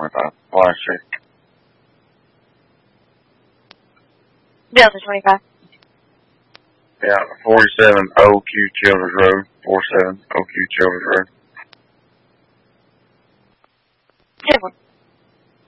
25. Last check. Delta 25. Yeah, 47 OQ Childers Road. 47 OQ Childers Road.